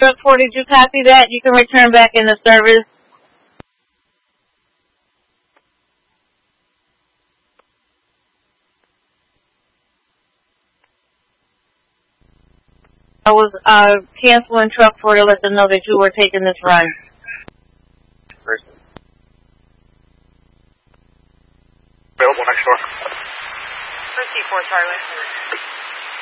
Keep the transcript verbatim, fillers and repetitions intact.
Truck four, did you copy that? You can return back into service. I was uh, canceling Truck four to let them know that you were taking this run. Available next door. Receive four, Charlie.